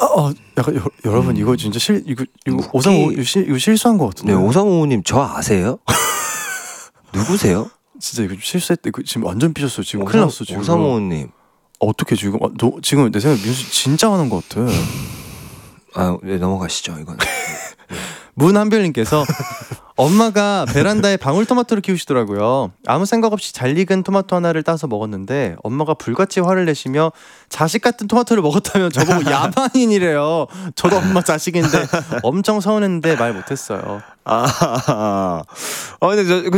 약간 여러분 이거 진짜 이거 535 이거 실수한 것 같은데. 네, 5355님 저 아세요? 누구세요? 진짜 이거 실수했다. 이거 지금 완전 삐졌어. 지금 큰일 났어 지금. 5355님 어떻게 지금 지금 내 생각에 민수 진짜 화난 것 같아. 네, 넘어가시죠 이건. 문한별님께서 엄마가 베란다에 방울토마토를 키우시더라고요. 아무 생각 없이 잘 익은 토마토 하나를 따서 먹었는데 엄마가 불같이 화를 내시며 자식 같은 토마토를 먹었다며 저보고 야만인이래요. 저도 엄마 자식인데 엄청 서운했는데 말 못했어요. 근데